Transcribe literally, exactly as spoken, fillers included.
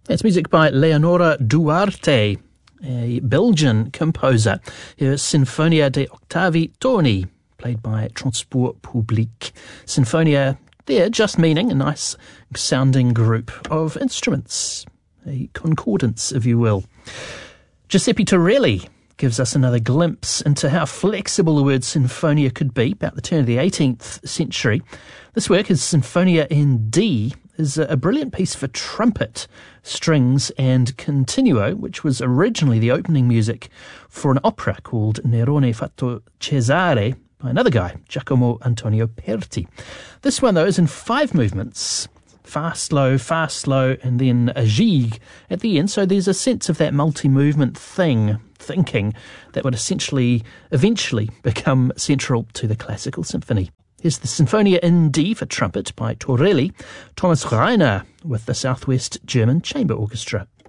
That's music by Leonora Duarte, a Belgian composer. Her Sinfonia de Octavi Toni, played by Transport Public. Sinfonia, there just meaning a nice sounding group of instruments, a concordance, if you will. Giuseppe Torelli gives us another glimpse into how flexible the word sinfonia could be about the turn of the eighteenth century. This work, his Sinfonia in D, is a brilliant piece for trumpet, strings and continuo, which was originally the opening music for an opera called Nerone Fatto Cesare by another guy, Giacomo Antonio Perti. This one, though, is in five movements. Fast, slow, fast, slow, and then a jig at the end. So there's a sense of that multi-movement thing, thinking, that would essentially, eventually become central to the classical symphony. Here's the Sinfonia in D for trumpet by Torelli, Thomas Reiner with the Southwest German Chamber Orchestra.